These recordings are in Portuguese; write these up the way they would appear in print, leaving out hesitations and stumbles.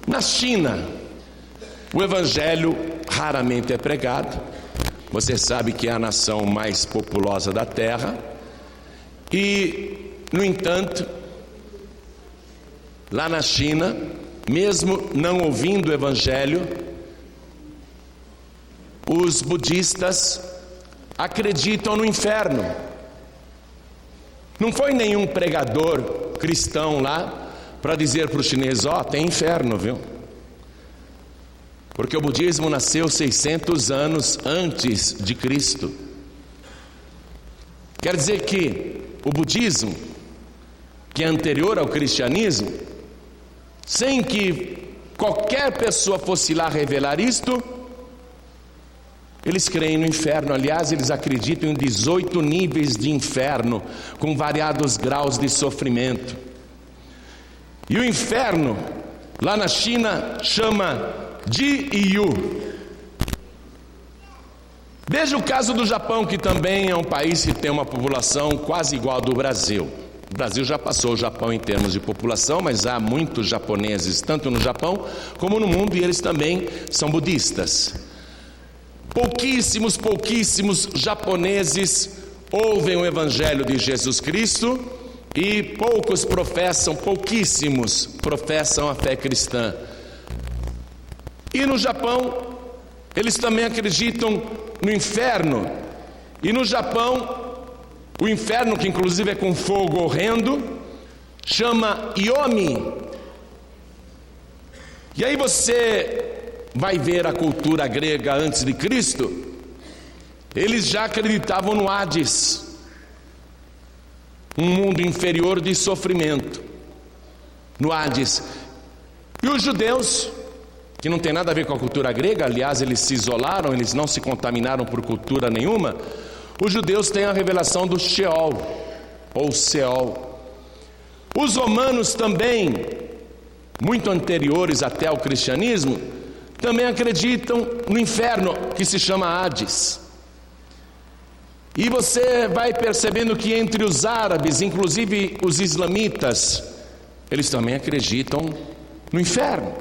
Na China, o evangelho raramente é pregado. Você sabe que é a nação mais populosa da terra. E, no entanto, lá na China, mesmo não ouvindo o evangelho, os budistas acreditam no inferno. Não foi nenhum pregador cristão lá para dizer para os chineses: ó, tem inferno, viu? Porque o budismo nasceu 600 anos antes de Cristo. Quer dizer que o budismo, que é anterior ao cristianismo, sem que qualquer pessoa fosse lá revelar isto, eles creem no inferno. Aliás, eles acreditam em 18 níveis de inferno, com variados graus de sofrimento. E o inferno, lá na China, chama Ji-Yu. Veja o caso do Japão, que também é um país que tem uma população quase igual ao do Brasil. O Brasil já passou o Japão em termos de população, mas há muitos japoneses, tanto no Japão como no mundo, e eles também são budistas. Pouquíssimos japoneses ouvem o evangelho de Jesus Cristo, e pouquíssimos professam a fé cristã. E no Japão, eles também acreditam no inferno. E no Japão, o inferno, que inclusive é com fogo horrendo, chama Yomi. E aí você vai ver a cultura grega antes de Cristo, eles já acreditavam no Hades, um mundo inferior de sofrimento, no Hades. E os judeus, que não tem nada a ver com a cultura grega, aliás, eles se isolaram, eles não se contaminaram por cultura nenhuma. Os judeus têm a revelação do Sheol, ou Seol. Os romanos também, muito anteriores até ao cristianismo, também acreditam no inferno, que se chama Hades. E você vai percebendo que entre os árabes, inclusive os islamitas, eles também acreditam no inferno.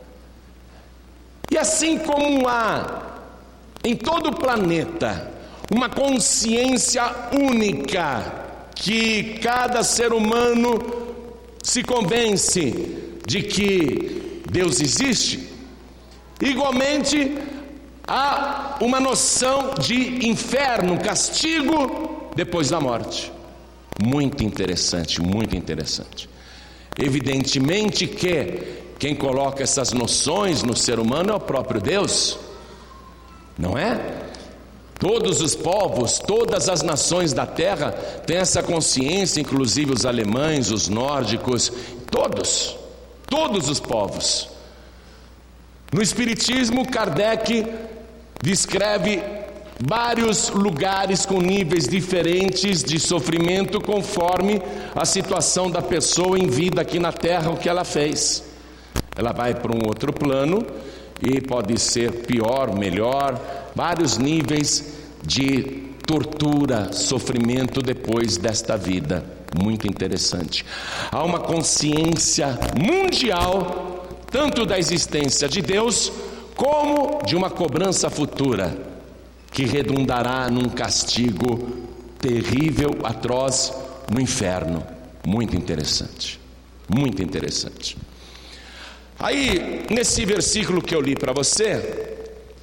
E assim como há em todo o planeta uma consciência única, que cada ser humano se convence de que Deus existe, igualmente há uma noção de inferno, castigo depois da morte. Muito interessante, muito interessante. Evidentemente que quem coloca essas noções no ser humano é o próprio Deus, não é? Todos os povos, todas as nações da terra têm essa consciência, inclusive os alemães, os nórdicos, todos os povos. No Espiritismo, Kardec descreve vários lugares com níveis diferentes de sofrimento, conforme a situação da pessoa em vida aqui na terra, o que ela fez. Ela vai para um outro plano e pode ser pior, melhor, vários níveis de tortura, sofrimento depois desta vida. Muito interessante. Há uma consciência mundial, tanto da existência de Deus, como de uma cobrança futura, que redundará num castigo terrível, atroz, no inferno. Muito interessante. Muito interessante. Aí, nesse versículo que eu li para você,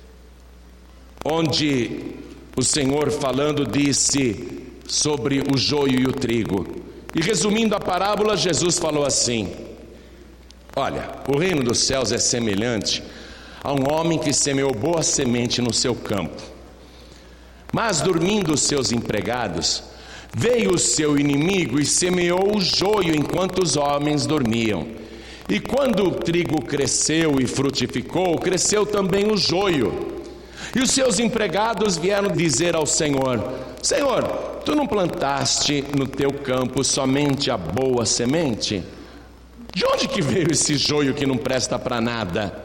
onde o Senhor falando disse sobre o joio e o trigo, e resumindo a parábola, Jesus falou assim: olha, o reino dos céus é semelhante a um homem que semeou boa semente no seu campo. Mas dormindo os seus empregados, veio o seu inimigo e semeou o joio enquanto os homens dormiam. E quando o trigo cresceu e frutificou, cresceu também o joio. E os seus empregados vieram dizer ao Senhor: Senhor, tu não plantaste no teu campo somente a boa semente? De onde que veio esse joio que não presta para nada?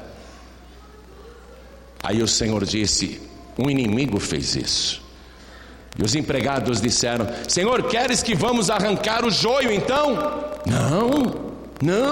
Aí o Senhor disse: um inimigo fez isso. E os empregados disseram: Senhor, queres que vamos arrancar o joio então? Não,